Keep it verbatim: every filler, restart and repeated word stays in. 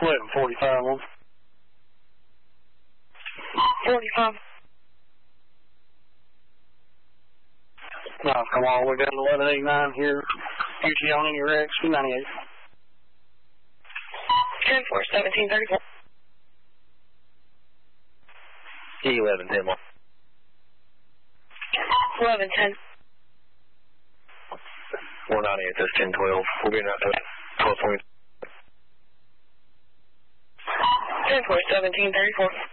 eleven forty-five one. forty-five. I've come all the way down to eleven eighty-nine here. U T on any wrecks, two ninety-eight. ten four, seventeen thirty-four. E eleven ten one. eleven ten. four ninety-eight, that's ten twelve. We'll be in out to twelve twenty. ten four, seventeen thirty-four.